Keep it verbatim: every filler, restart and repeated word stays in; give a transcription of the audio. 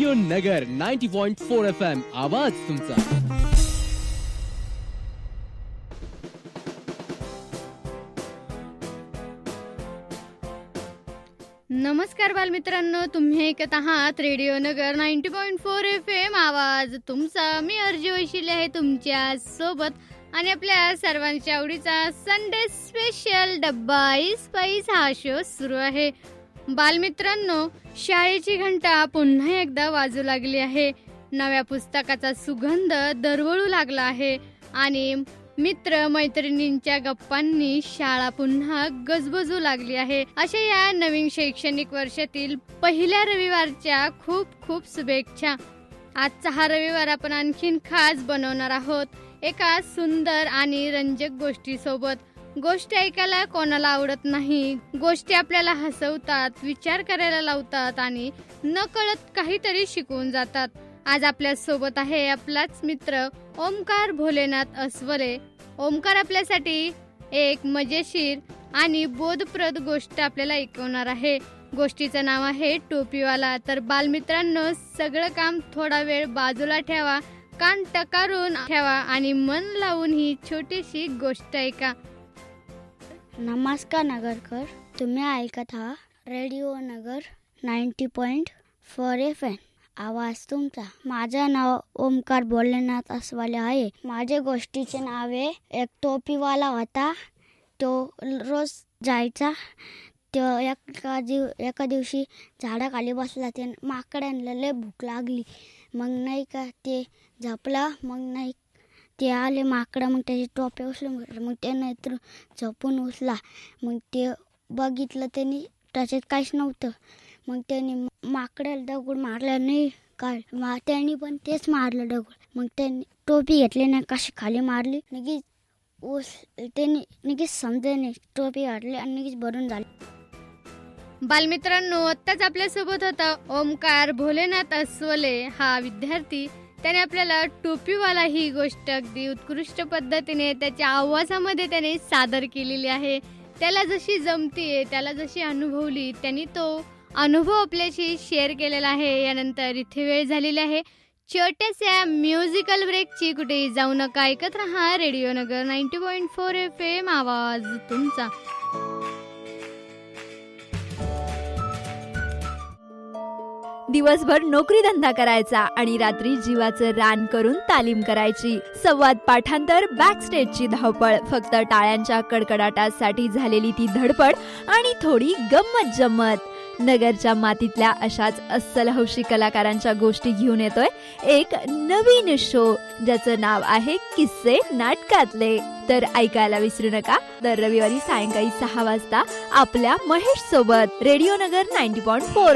Radio नगर नव्वद point चार F M, आवाज तुमचा. नमस्कार बालमित्रांनो, तुम्ही ऐकत आहात रेडिओ नगर नव्वद पॉइंट चार एफ एम, आवाज तुमचा. मी अर्जी वैशिले आहे तुमच्या सोबत आणि आपल्या सर्वांच्या आवडीचा संडे स्पेशल डब्बा स्पाइस हा शो सुरू आहे. बालमित्रांनो, शाळेची घंटा पुन्हा एकदा वाजू लागली आहे. नव्या पुस्तकाचा सुगंध दरवळू लागला आहे आणि मित्र मैत्रिणींच्या गप्पांनी शाळा पुन्हा गजबजू लागली आहे. अशा या नवीन शैक्षणिक वर्षातील पहिल्या रविवारच्या खूप खूप शुभेच्छा. आजचा हा रविवार आपण आणखीन खास बनवणार आहोत एका सुंदर आणि रंजक गोष्टी सोबत. गोष्टी ऐकायला कोणाला आवडत नाही. गोष्टी आपल्याला हसवतात, विचार करायला लावतात आणि नकळत काहीतरी शिकवून जातात. आज आपल्या सोबत आहे आपलाच मित्र ओमकार भोलेनाथ अस्वले. ओमकार आपल्यासाठी एक मजेशीर आणि बोधप्रद गोष्ट आपल्याला ऐकवणार आहे. गोष्टीचं नाव आहे टोपीवाला. तर बालमित्रांनो, सगळं काम थोडा वेळ बाजूला ठेवा, कान टकारून ठेवा आणि मन लावून ही छोटीशी गोष्ट ऐका. नमस्कार नगरकर, तुम्ही ऐकत आहात रेडिओ नगर नव्वद पॉइंट चार एफ एम, आवाज तुमचा. माझं नाव ओमकार भोलेनाथ अस्वले आहे. माझ्या गोष्टीचे नाव आहे एक टोपीवाला होता. तो रोज जायचा. तो एका दिव एका दिवशी झाडाखाली बसला. ते माकडांना लय भूक लागली. मग नाही का ते झोपला. मग नाही ते आले माकडं. मग त्याची टोपी उचलून मग त्याने तर झोपून उचला. मग ते बघितलं त्यांनी, त्याच्यात काहीच नव्हतं. मग त्यांनी माकडाला दगड मारला नाही काय, मग त्यांनी पण तेच मारलं दगड. मग त्यांनी टोपी घेतली नाही, कशी खाली मारली. नक्कीच ऊस त्यांनी नक्कीच समजे नाही. टोपी घातली आणि नक्कीच भरून झाली. बालमित्रांनो, आत्ताच आपल्यासोबत होता ओमकार भोलेनाथ अस्वले हा विद्यार्थी. त्याने आपल्याला टोपीवाला ही गोष्ट अगदी उत्कृष्ट पद्धतीने त्याच्या आवाजामध्ये त्याने सादर केलेली आहे. त्याला जशी जमतीये, त्याला जशी अनुभवली, त्यांनी तो अनुभव आपल्याशी शेअर केलेला आहे. यानंतर इथे वेळ झालेली आहे छोट्याशा म्युझिकल ब्रेकची. कुठेही जाऊ नका, ऐकत रहा रेडिओ नगर नव्वद पॉइंट चार एफ एम, आवाज तुमचा. दिवसभर नोकरी धंदा करायचा आणि रात्री जीवाचं रान करून तालीम करायची. संवाद पाठांतर, बॅक स्टेजची धावपळ, फक्त टाळ्यांच्या कडकडाटासाठी झालेली ती धडपड आणि थोडी गंमत जम्मत. नगरच्या मातीतल्या अशाच अस्सल हौशी कलाकारांच्या गोष्टी घेऊन येतोय एक नवीन शो, ज्याचं नाव आहे किस्से नाटकातले. तर ऐकायला विसरू नका दर रविवारी सायंकाळी सहा वाजता आपल्या महेश सोबत रेडिओ नगर नव्वद पॉइंट चार